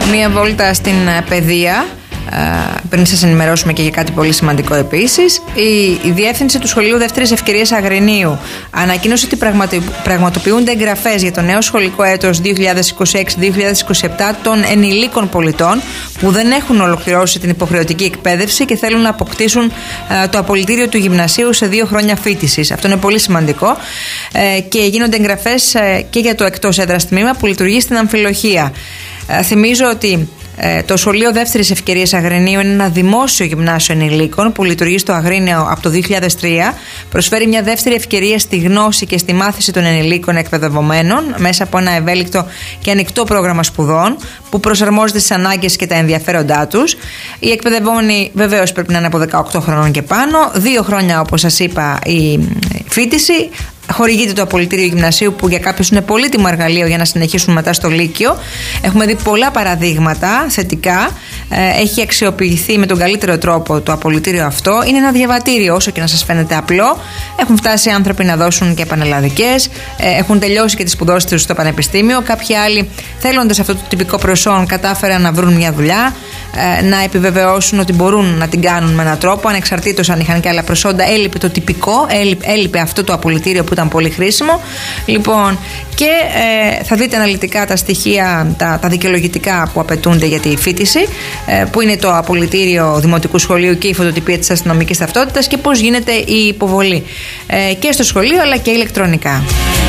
Μία βόλτα στην παιδεία. Πριν σας ενημερώσουμε και για κάτι πολύ σημαντικό επίσης, η Διεύθυνση του Σχολείου Δεύτερης Ευκαιρίας Αγρινίου ανακοίνωσε ότι πραγματοποιούνται εγγραφές για το νέο σχολικό έτος 2026-2027 των ενηλίκων πολιτών που δεν έχουν ολοκληρώσει την υποχρεωτική εκπαίδευση και θέλουν να αποκτήσουν το απολυτήριο του γυμνασίου σε 2 χρόνια φοιτησης. Αυτό είναι πολύ σημαντικό και γίνονται εγγραφές και για το εκτός έδρας τμήμα που λειτουργεί στην Αμφιλοχεία. Θυμίζω ότι το Σχολείο Δεύτερης Ευκαιρίας Αγρινίου είναι ένα δημόσιο γυμνάσιο ενηλίκων που λειτουργεί στο Αγρίνιο από το 2003. Προσφέρει μια δεύτερη ευκαιρία στη γνώση και στη μάθηση των ενηλίκων εκπαιδευομένων μέσα από ένα ευέλικτο και ανοιχτό πρόγραμμα σπουδών που προσαρμόζεται στις ανάγκες και τα ενδιαφέροντά τους. Οι εκπαιδευόμενοι βεβαίως πρέπει να είναι από 18 χρονών και πάνω. 2 χρόνια, όπως σας είπα, η φοιτηση. Χορηγείται το απολυτήριο γυμνασίου που για κάποιους είναι πολύτιμο εργαλείο για να συνεχίσουν μετά στο Λύκειο. Έχουμε δει πολλά παραδείγματα θετικά. Έχει αξιοποιηθεί με τον καλύτερο τρόπο το απολυτήριο αυτό. Είναι ένα διαβατήριο, όσο και να σας φαίνεται απλό. Έχουν φτάσει άνθρωποι να δώσουν και πανελλαδικές. Έχουν τελειώσει και τις σπουδές τους στο πανεπιστήμιο. Κάποιοι άλλοι, θέλοντας αυτό το τυπικό προσόν, κατάφεραν να βρουν μια δουλειά, να επιβεβαιώσουν ότι μπορούν να την κάνουν με έναν τρόπο, ανεξαρτήτως αν είχαν και άλλα προσόντα. Έλειπε το τυπικό, έλειπε αυτό το απολυτήριο που ήταν πολύ χρήσιμο. Λοιπόν, και θα δείτε αναλυτικά τα στοιχεία, τα δικαιολογητικά που απαιτούνται για τη φοιτηση, που είναι το απολυτήριο δημοτικού σχολείου και η φωτοτυπία της αστυνομικής ταυτότητας και πώς γίνεται η υποβολή και στο σχολείο αλλά και ηλεκτρονικά.